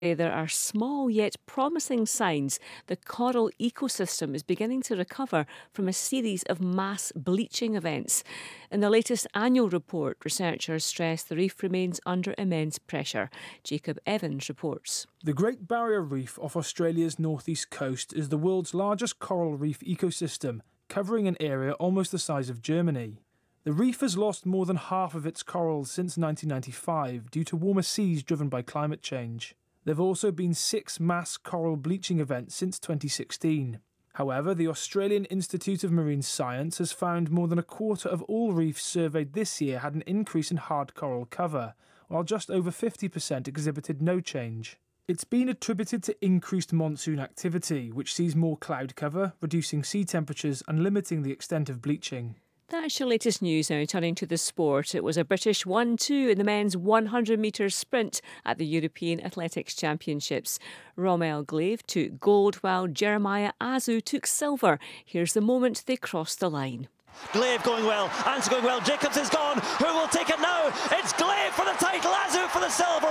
There are small yet promising signs the coral ecosystem is beginning to recover from a series of mass bleaching events. In the latest annual report, researchers stress the reef remains under immense pressure. Jacob Evans reports. The Great Barrier Reef off Australia's northeast coast is the world's largest coral reef ecosystem, covering an area almost the size of Germany. The reef has lost more than half of its corals since 1995 due to warmer seas driven by climate change. There have also been 6 mass coral bleaching events since 2016. However, the Australian Institute of Marine Science has found more than a quarter of all reefs surveyed this year had an increase in hard coral cover, while just over 50% exhibited no change. It's been attributed to increased monsoon activity, which sees more cloud cover, reducing sea temperatures and limiting the extent of bleaching. That's your latest news now. Turning to the sport, it was a British 1-2 in the men's 100 metres sprint at the European Athletics Championships. Romel Glaive took gold while Jeremiah Azu took silver. Here's the moment they crossed the line. Glaive going well, Answer going well, Jacobs is gone, who will take it now? It's Glaive for the title, Azu for the silver,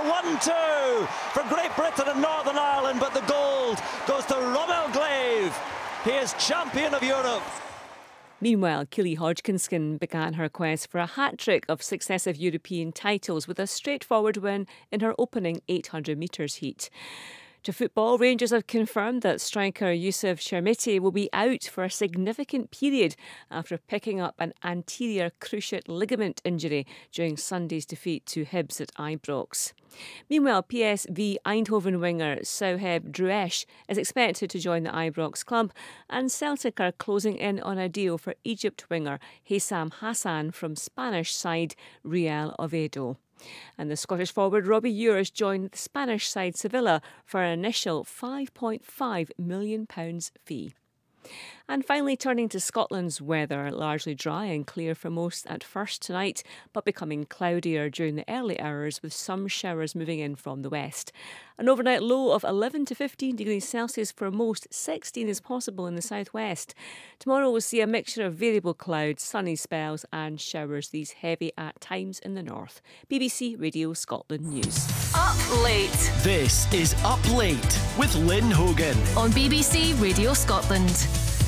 1-2 for Great Britain and Northern Ireland, but the gold goes to Romel Glaive. He is champion of Europe. Meanwhile, Keely Hodgkinson began her quest for a hat-trick of successive European titles with a straightforward win in her opening 800 metres heat. To football, Rangers have confirmed that striker Youssef Chermiti will be out for a significant period after picking up an anterior cruciate ligament injury during Sunday's defeat to Hibs at Ibrox. Meanwhile, PSV Eindhoven winger Souheb Druesh is expected to join the Ibrox club, and Celtic are closing in on a deal for Egypt winger Hesam Hassan from Spanish side Real Oviedo. And the Scottish forward Robbie Ewers joined the Spanish side Sevilla for an initial £5.5 million fee. And finally, turning to Scotland's weather, largely dry and clear for most at first tonight, but becoming cloudier during the early hours with some showers moving in from the west. An overnight low of 11 to 15 degrees Celsius for most, 16 is possible in the southwest. Tomorrow we'll see a mixture of variable clouds, sunny spells and showers, these heavy at times in the north. BBC Radio Scotland News. Up Late. This is Up Late with Lynn Hogan On BBC Radio Scotland.